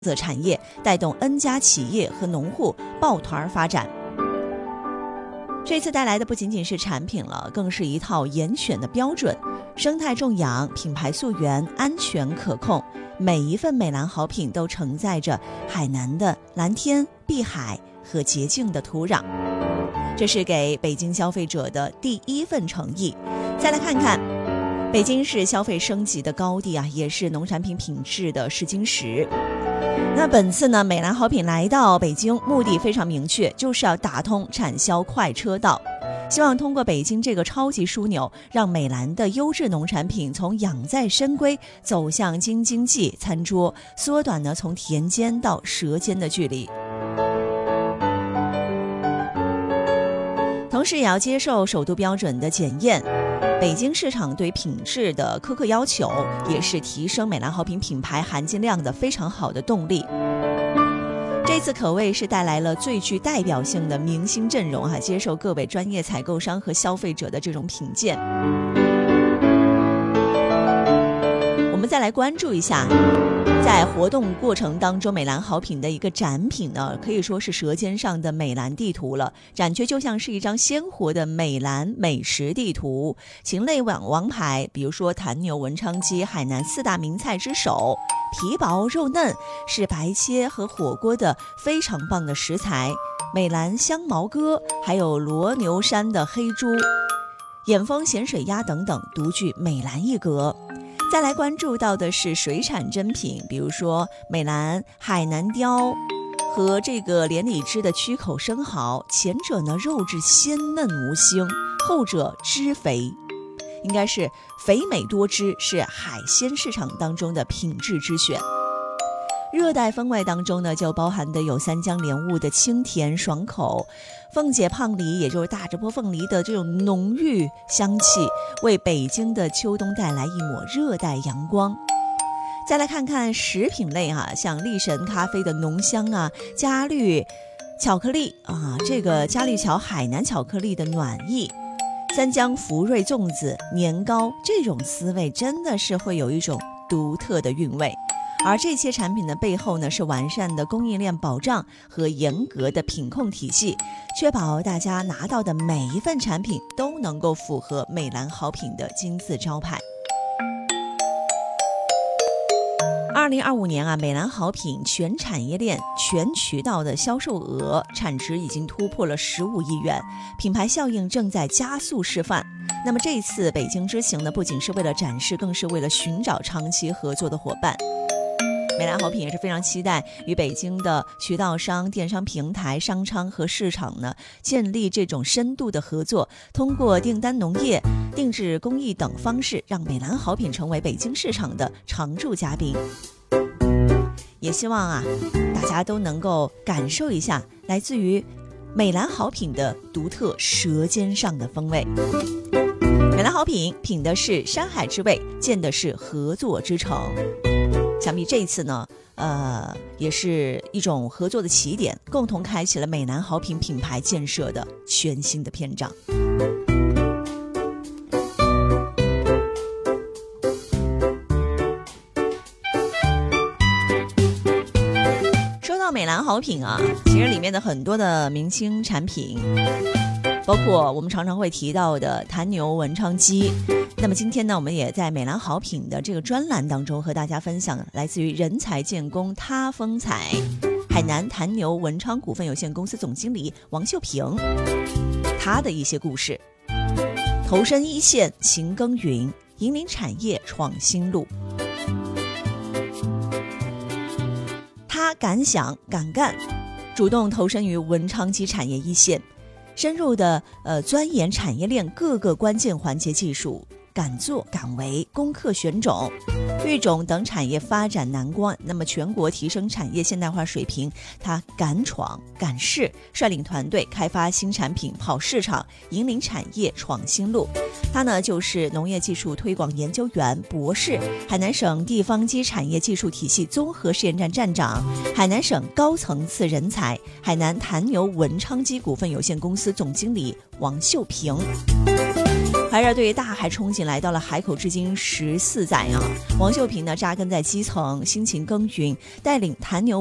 色产业，带动 N 家企业和农户抱团发展。这次带来的不仅仅是产品了，更是一套严选的标准，生态种养、品牌溯源、安全可控，每一份美蓝好品都承载着海南的蓝天、碧海和洁净的土壤，这是给北京消费者的第一份诚意。再来看看北京市消费升级的高地啊，也是农产品品质的试金石。那本次呢，美蓝好品来到北京，目的非常明确，就是要打通产销快车道，希望通过北京这个超级枢纽，让美蓝的优质农产品从养在深闺走向京津冀餐桌，缩短呢从田间到舌尖的距离。同时也要接受首都标准的检验。北京市场对品质的苛刻要求，也是提升美蓝好品品牌含金量的非常好的动力。这次可谓是带来了最具代表性的明星阵容接受各位专业采购商和消费者的这种品鉴。我们再来关注一下，在活动过程当中，美蓝好品的一个展品呢，可以说是舌尖上的美蓝地图了。展区就像是一张鲜活的美蓝美食地图，禽类王牌，比如说坛牛文昌鸡，海南4大名菜之首，皮薄肉嫩，是白切和火锅的非常棒的食材。美蓝香毛鸽，还有罗牛山的黑猪，眼丰咸水鸭等等，独具美蓝一格。再来关注到的是水产珍品，比如说美蓝海南鲷和这个连理枝的曲口生蚝，前者呢肉质鲜嫩无腥，后者汁肥，应该是肥美多汁，是海鲜市场当中的品质之选。热带风味当中呢，就包含的有三江莲雾的清甜爽口，凤姐胖梨，也就是大直播凤梨的这种浓郁香气，为北京的秋冬带来一抹热带阳光。再来看看食品类像力神咖啡的浓香嘉律巧克力这个嘉律巧海南巧克力的暖意，三江福瑞粽子、年糕，这种滋味真的是会有一种独特的韵味。而这些产品的背后呢，是完善的供应链保障和严格的品控体系，确保大家拿到的每一份产品都能够符合美蓝好品的金字招牌。2025年美蓝好品全产业链全渠道的销售额产值已经突破了15亿元，品牌效应正在加速示范。那么这次北京之行呢，不仅是为了展示，更是为了寻找长期合作的伙伴。美蓝好品也是非常期待与北京的渠道商、电商平台、商昌和市场呢建立这种深度的合作，通过订单农业、定制工艺等方式，让美蓝好品成为北京市场的常驻嘉宾。也希望大家都能够感受一下来自于美蓝好品的独特舌尖上的风味。美蓝好品品的是山海之味，建的是合作之城。想必这一次呢，也是一种合作的起点，共同开启了美蓝好品品牌建设的全新的篇章。说到美蓝好品其实里面的很多的明星产品，包括我们常常会提到的坛牛文昌鸡。那么今天呢，我们也在美蓝好品的这个专栏当中和大家分享来自于人才建工他风采海南坛牛文昌股份有限公司总经理王秀平，他的一些故事。投身一线勤耕耘，引领产业创新路。他敢想敢干，主动投身于文昌鸡产业一线，深入的钻研产业链各个关键环节技术，敢作敢为，攻克选种、育种等产业发展难关。那么全国提升产业现代化水平，他敢闯敢试，率领团队开发新产品，跑市场，引领产业创新路。他呢就是农业技术推广研究员博士，海南省地方鸡产业技术体系综合试验站站长，海南省高层次人才，海南坛牛文昌鸡股份有限公司总经理王秀平。 怀着对大海憧憬来到了海口，至今14载啊。王秀萍呢扎根在基层，辛勤耕耘，带领坛牛